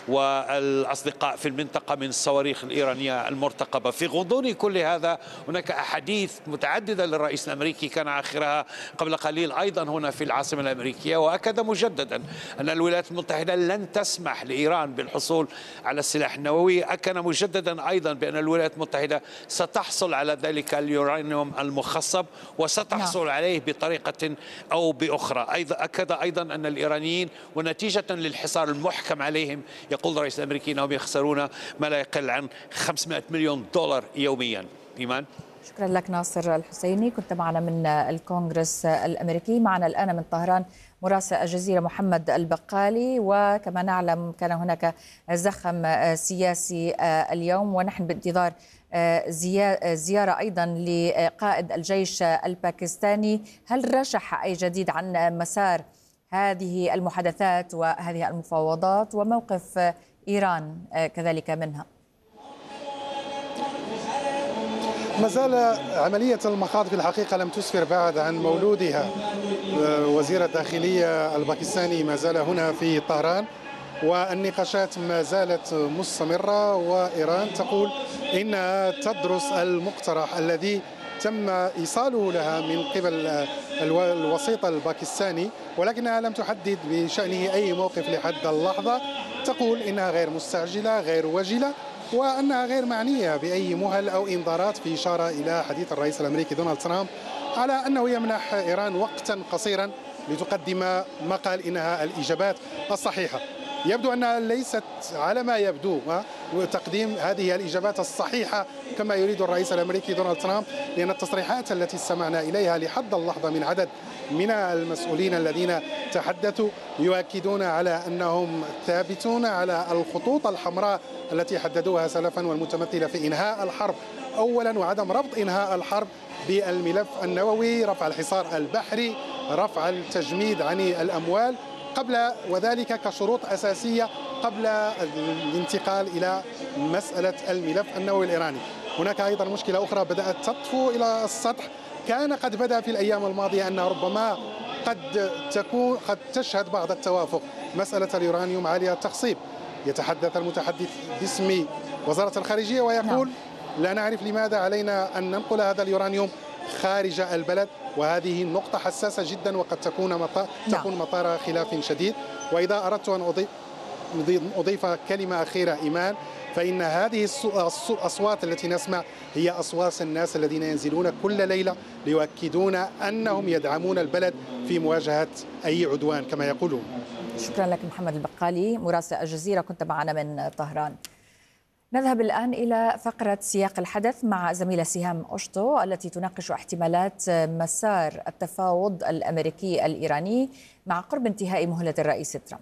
والأصدقاء في المنطقة من الصواريخ الإيرانية المرتقبة. في غضون كل هذا هناك أحاديث متعددة للرئيس الأمريكي كان آخرها قبل قليل أيضا هنا في العاصمة الأمريكية، وأكد مجددا أن الولايات المتحدة لن تسمح لإيران بالحصول على السلاح النووي. أكد مجددا أيضا بأن الولايات المتحدة ستحصل على ذلك اليورانيوم المخصب وستحصل عليه بطريقة أو بأخرى. أكد أيضا أن الإيرانيين ونتيجة للحصار المحكم عليهم يقول الرئيس الأمريكي أنهم يخسرون ما لا يقل عن 500 مليون دولار يوميا. إيمان. شكرا لك ناصر الحسيني، كنت معنا من الكونغرس الأمريكي. معنا الآن من طهران مراسل الجزيرة محمد البقالي، وكما نعلم كان هناك زخم سياسي اليوم ونحن بانتظار زيارة أيضا لقائد الجيش الباكستاني. هل رشح أي جديد عن مسار هذه المحادثات وهذه المفاوضات وموقف إيران كذلك منها؟ ما زال عملية المخاض في الحقيقة لم تسفر بعد عن مولودها. وزير الداخلية الباكستاني ما زال هنا في طهران، والنقاشات ما زالت مستمرة، وإيران تقول إنها تدرس المقترح الذي تم إيصاله لها من قبل الوسيط الباكستاني، ولكنها لم تحدد بشأنه أي موقف لحد اللحظة. تقول إنها غير مستعجلة غير وجلة، وأنها غير معنية بأي مهل أو إنذارات، في إشارة إلى حديث الرئيس الأمريكي دونالد ترامب على أنه يمنح إيران وقتا قصيرا لتقدم ما قال إنها الإجابات الصحيحة. يبدو أنها ليست على ما يبدو تقديم هذه الإجابات الصحيحة كما يريد الرئيس الأمريكي دونالد ترامب، لأن التصريحات التي استمعنا إليها لحد اللحظة من عدد من المسؤولين الذين تحدثوا يؤكدون على أنهم ثابتون على الخطوط الحمراء التي حددوها سلفا، والمتمثلة في إنهاء الحرب أولا، وعدم ربط إنهاء الحرب بالملف النووي، رفع الحصار البحري، رفع التجميد عن الأموال قبل، وذلك كشروط أساسية قبل الانتقال إلى مسألة الملف النووي الإيراني. هناك أيضا مشكلة أخرى بدأت تطفو إلى السطح، كان قد بدأ في الأيام الماضية أنها ربما قد تشهد بعض التوافق، مسألة اليورانيوم عالية التخصيب. يتحدث المتحدث باسم وزارة الخارجية ويقول لا نعرف لماذا علينا أن ننقل هذا اليورانيوم خارج البلد، وهذه النقطة حساسة جدا وقد تكون مطار خلاف شديد. وإذا أردت أن أضيف كلمة أخيرة إيمان، فإن هذه الأصوات التي نسمع هي أصوات الناس الذين ينزلون كل ليلة ليؤكدون أنهم يدعمون البلد في مواجهة أي عدوان كما يقولون. شكرا لك محمد البقالي مراسل الجزيرة، كنت معنا من طهران. نذهب الآن إلى فقرة سياق الحدث مع زميلة سهام أشطو التي تناقش احتمالات مسار التفاوض الأمريكي الإيراني مع قرب انتهاء مهلة الرئيس ترامب.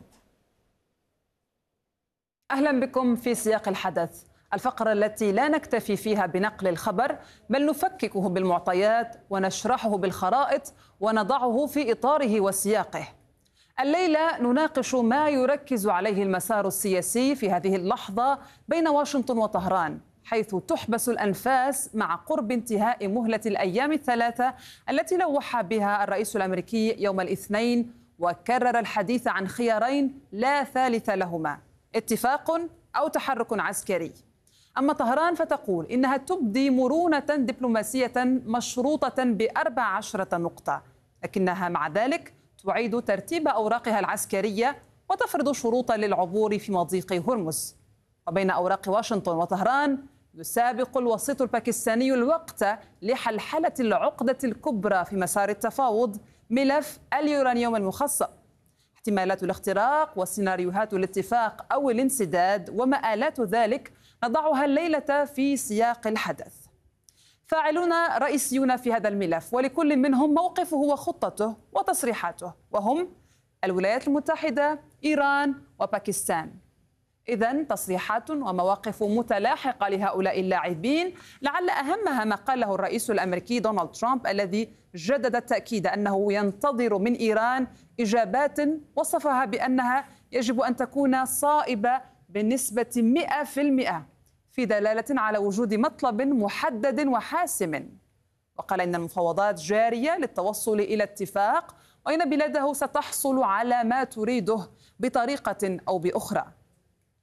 أهلا بكم في سياق الحدث، الفقرة التي لا نكتفي فيها بنقل الخبر بل نفككه بالمعطيات ونشرحه بالخرائط ونضعه في إطاره وسياقه. الليلة نناقش ما يركز عليه المسار السياسي في هذه اللحظة بين واشنطن وطهران، حيث تحبس الأنفاس مع قرب انتهاء مهلة الأيام الثلاثة التي لوح بها الرئيس الأمريكي يوم الاثنين، وكرر الحديث عن خيارين لا ثالث لهما: اتفاق أو تحرك عسكري. أما طهران فتقول إنها تبدي مرونة دبلوماسية مشروطة ب14 نقطة، لكنها مع ذلك تعيد ترتيب أوراقها العسكرية وتفرض شروطا للعبور في مضيق هرمز. وبين أوراق واشنطن وطهران يسابق الوسيط الباكستاني الوقت لحلحلة العقدة الكبرى في مسار التفاوض، ملف اليورانيوم المخصب. احتمالات الاختراق وسيناريوهات الاتفاق أو الانسداد ومآلات ذلك نضعها الليلة في سياق الحدث. فاعلون رئيسيون في هذا الملف، ولكل منهم موقفه وخطته وتصريحاته، وهم الولايات المتحدة، إيران وباكستان. إذن تصريحات ومواقف متلاحقة لهؤلاء اللاعبين، لعل أهمها ما قاله الرئيس الأمريكي دونالد ترامب الذي جدد التأكيد أنه ينتظر من إيران إجابات وصفها بأنها يجب أن تكون صائبة بنسبة 100%، في دلالة على وجود مطلب محدد وحاسم. وقال إن المفاوضات جارية للتوصل إلى اتفاق، وإن بلاده ستحصل على ما تريده بطريقة أو بأخرى.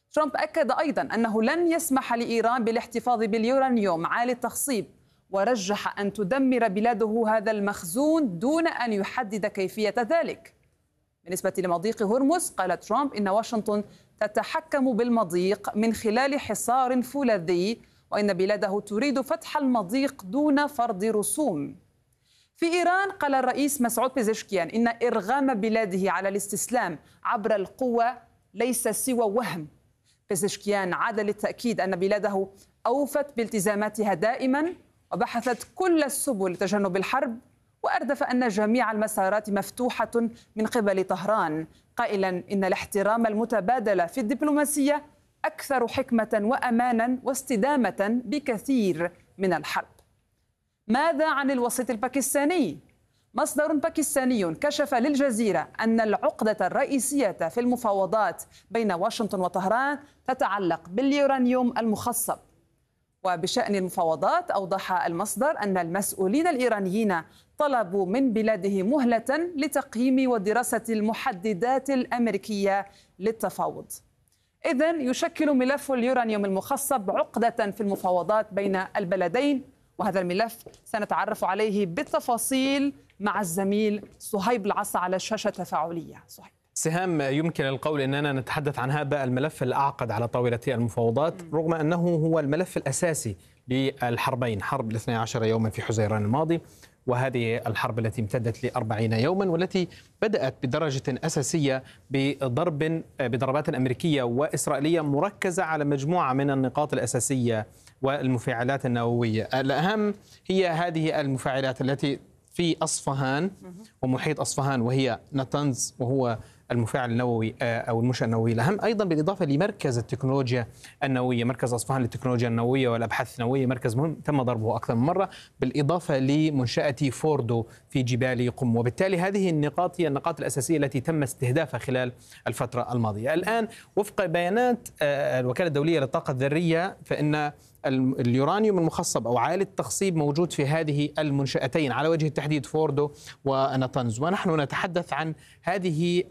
ترامب أكد أيضا أنه لن يسمح لإيران بالاحتفاظ باليورانيوم عالي التخصيب، ورجح أن تدمر بلاده هذا المخزون دون أن يحدد كيفية ذلك. بالنسبة لمضيق هرمز، قال ترامب إن واشنطن تتحكم بالمضيق من خلال حصار فولاذي، وإن بلاده تريد فتح المضيق دون فرض رسوم. في إيران، قال الرئيس مسعود بيزشكيان إن إرغام بلاده على الاستسلام عبر القوة ليس سوى وهم. بيزشكيان عاد للتأكيد أن بلاده أوفت بالتزاماتها دائما وبحثت كل السبل لتجنب الحرب، وأردف أن جميع المسارات مفتوحة من قبل طهران، قائلا إن الاحترام المتبادل في الدبلوماسية أكثر حكمة وأمانا واستدامة بكثير من الحرب. ماذا عن الوسيط الباكستاني؟ مصدر باكستاني كشف للجزيرة أن العقدة الرئيسية في المفاوضات بين واشنطن وطهران تتعلق باليورانيوم المخصب. وبشأن المفاوضات، أوضح المصدر أن المسؤولين الإيرانيين طلبوا من بلاده مهلة لتقييم ودراسة المحددات الأمريكية للتفاوض. إذن يشكل ملف اليورانيوم المخصب عقدة في المفاوضات بين البلدين، وهذا الملف سنتعرف عليه بالتفاصيل مع الزميل صهيب العصا على الشاشة تفاعلية. صهيب. سهام، يمكن القول أننا نتحدث عن هذا الملف الأعقد على طاولة المفاوضات، رغم أنه هو الملف الأساسي للحربين، حرب 12 يوما في حزيران الماضي، وهذه الحرب التي امتدت ل40 يوما، والتي بدأت بدرجة أساسية بضربات أمريكية وإسرائيلية مركزة على مجموعة من النقاط الأساسية والمفاعلات النووية. الأهم هي هذه المفاعلات التي في أصفهان ومحيط أصفهان، وهي ناتنز وهو المفاعل النووي أو المنشأة النووي الأهم، أيضا بالإضافة لمركز التكنولوجيا النووية، مركز أصفهان للتكنولوجيا النووية والأبحاث النووية، مركز مهم تم ضربه أكثر من مرة، بالإضافة لمنشأة فوردو في جبال قم. وبالتالي هذه النقاط هي النقاط الأساسية التي تم استهدافها خلال الفترة الماضية. الآن وفق بيانات الوكالة الدولية للطاقة الذرية، فإن اليورانيوم المخصب أو عالي التخصيب موجود في هذه المنشأتين على وجه التحديد، فوردو وناتنز. ونحن نتحدث عن هذه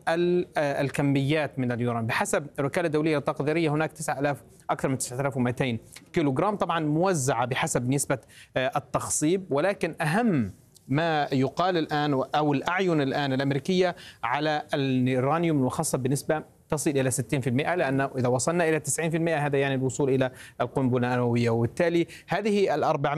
الكميات من اليورانيوم. بحسب الوكالة الدولية للطاقة الذرية هناك أكثر من 9200 كيلوغرام، طبعا موزعة بحسب نسبة التخصيب، ولكن أهم ما يقال الآن أو الأعين الآن الأمريكية على اليورانيوم المخصب بنسبة تصل إلى 60%، لأن إذا وصلنا إلى 90% هذا يعني الوصول إلى القنبلة النووية. وبالتالي هذه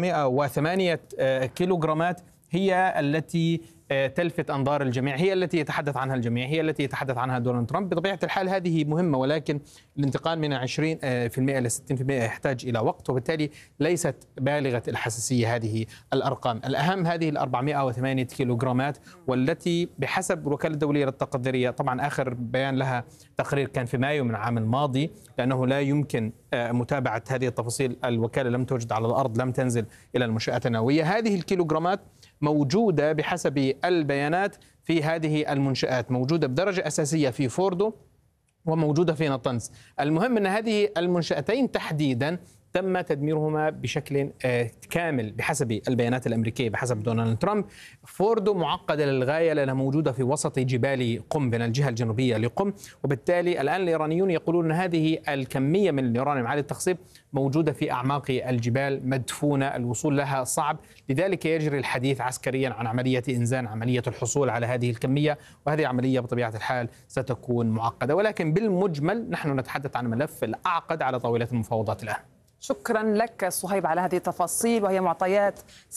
408 كيلوغرامات هي التي تلفت أنظار الجميع، هي التي يتحدث عنها الجميع، هي التي يتحدث عنها دونالد ترامب. بطبيعة الحال هذه مهمة، ولكن الانتقال من 20% إلى 60% يحتاج إلى وقت، وبالتالي ليست بالغة الحساسية هذه الأرقام. الأهم هذه 408 كيلوغرامات، والتي بحسب الوكالة الدولية للطاقة الذرية، طبعا آخر بيان لها تقرير كان في مايو من العام الماضي، لأنه لا يمكن متابعة هذه التفاصيل، الوكالة لم توجد على الأرض، لم تنزل إلى المنشآت النووية. هذه الكيلوغرامات موجودة بحسب البيانات في هذه المنشآت، موجودة بدرجة أساسية في فوردو وموجودة في ناتنز. المهم أن هذه المنشأتين تحديدا تم تدميرهما بشكل كامل بحسب البيانات الأمريكية، بحسب دونالد ترامب. فوردو معقدة للغاية لأنها موجودة في وسط جبال قم، بين الجهة الجنوبية لقم، وبالتالي الآن الإيرانيون يقولون أن هذه الكمية من اليورانيوم عالي التخصيب موجودة في أعماق الجبال، مدفونة، الوصول لها صعب، لذلك يجري الحديث عسكريا عن عملية إنزال، عملية الحصول على هذه الكمية، وهذه عملية بطبيعة الحال ستكون معقدة. ولكن بالمجمل نحن نتحدث عن ملف الأعقد على طاولة المفاوضات الآن. شكرا لك صهيب على هذه التفاصيل، وهي معطيات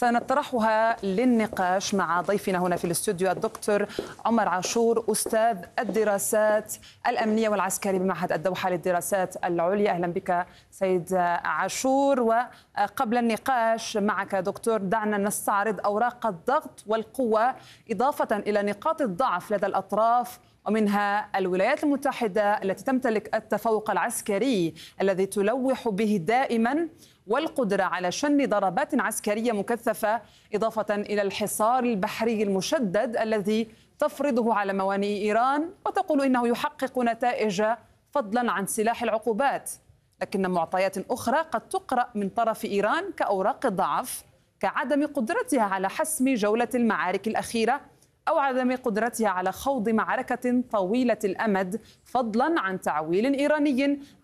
سنطرحها للنقاش مع ضيفنا هنا في الاستوديو الدكتور عمر عاشور، أستاذ الدراسات الأمنية والعسكرية بمعهد الدوحة للدراسات العليا. أهلا بك سيد عاشور. وقبل النقاش معك دكتور، دعنا نستعرض أوراق الضغط والقوة إضافة إلى نقاط الضعف لدى الأطراف، ومنها الولايات المتحدة التي تمتلك التفوق العسكري الذي تلوح به دائما، والقدرة على شن ضربات عسكرية مكثفة، إضافة إلى الحصار البحري المشدد الذي تفرضه على موانئ إيران، وتقول إنه يحقق نتائج فضلا عن سلاح العقوبات. لكن معطيات أخرى قد تقرأ من طرف إيران كأوراق ضعف، كعدم قدرتها على حسم جولة المعارك الأخيرة، أو عدم قدرتها على خوض معركة طويلة الأمد، فضلا عن تعويل إيراني